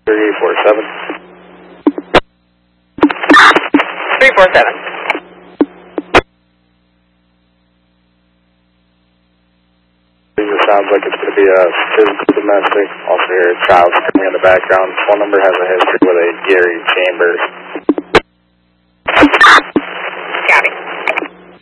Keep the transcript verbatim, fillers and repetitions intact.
three four seven. three four seven. It sounds like it's going to be a physical domestic. Also here, child screaming in the background. Phone number has a history with a Gary Chambers.